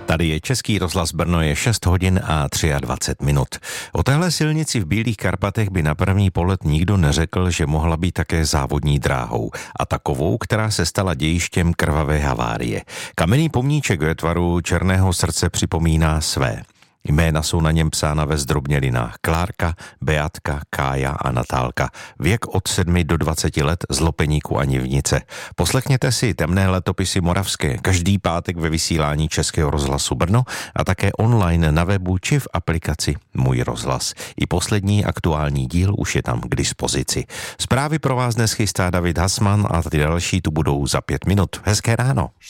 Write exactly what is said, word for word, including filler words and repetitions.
Tady je Český rozhlas Brno, je šest hodin a dvacet tři minut. O téhle silnici v Bílých Karpatech by na první pohled nikdo neřekl, že mohla být také závodní dráhou. A takovou, která se stala dějištěm krvavé havárie. Kamenný pomníček ve tvaru černého srdce připomíná své. Jména jsou na něm psána ve zdrobnělinách Klárka, Beatka, Kája a Natálka. Věk od sedmi do dvaceti let z Lopeníku a Nivnice. Poslechněte si temné letopisy moravské každý pátek ve vysílání Českého rozhlasu Brno a také online na webu či v aplikaci Můj rozhlas. I poslední aktuální díl už je tam k dispozici. Zprávy pro vás dnes chystá David Hasman a ty další tu budou za pět minut. Hezké ráno.